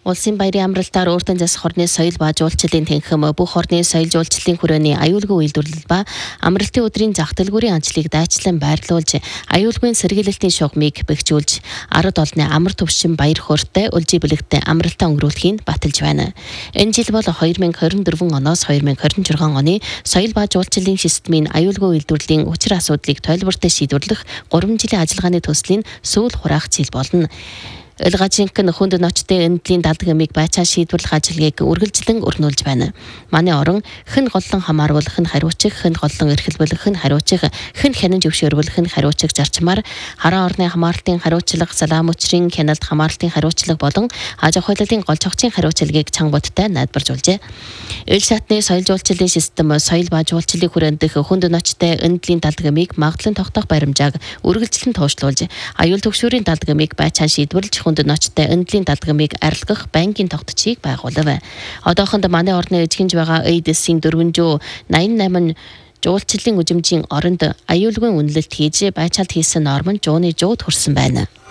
Улсын баярын амралтаар өөртөө засах орны соёл ба жуулчлалын тэнхим бүх орны соёл жуулчлалын хүрээний аюулгүй үйлдвэрлэл ба амралтын өдрийн зах дэлгүүрийн анчлыг дайчлан байрлуулж, аюулгүй сэргийлэлтийн шугамыг бэхжүүлж, ард олны амар төвшин баяр хөөртэй үлжий бэлэгтээ амралтаа өнгөрүүлэхийг баталж байна. Энэ жил бол 2024 оноос 2026 оны соёл ба жуулчлалын системийн аюулгүй үйлдвэрлэлийн учир асуудлыг тойлбортой шийдвэрлэх 3 жилийн ажиллагааны төслийн сүүл хураах жил болно. Элгажинхэн хүнд ночтой энэлийн дадаг эмийг байцаа шийдвэрлэх ажлыг үргэлжлэн өрнүүлж байна. Манай орон хэн голлон хамааруулах нь хариуцах, хэн голлон эрхэлбэлэх нь хариуцах, хэн хянаж өвшөөрүүлэх нь хариуцах зарчмаар хараа орны хамаарлалтын хариуцлага, салаам өчрийн хяналт хамаарлалтын хариуцлага болон аж ахуйллын гол цогцын хариуцлагыг чангуудтай найдваржуулжээ. Ил шатны соёл жуулчлалын систем соёл ба жуулчлалын хүрээнд дэх хүнд ночтой энэлийн дадаг эмийг магадлан тогтоох баримжааг үргэлжлэн туушлуулж, аюул төгшүүрийн дадаг эмийг байцаа шийдвэрлэж хүнд ночтой энэлийн дадлгамыг арилгах банкын тогтцыг байгуулав. Одоохонд манай орны эжигэнж байгаа ЭДС-ийн 488 жуулчлалын үжимжийн оронд аюулгүй үнэлэлт хийж байцаалт хийсэн норм нь жууны жууд хүрсэн байна.